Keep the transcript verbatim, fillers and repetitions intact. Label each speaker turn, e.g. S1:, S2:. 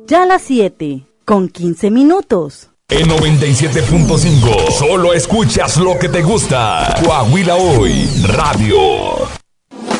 S1: Ya las siete, con quince minutos.
S2: En noventa y siete punto cinco, solo escuchas lo que te gusta. Coahuila Hoy Radio.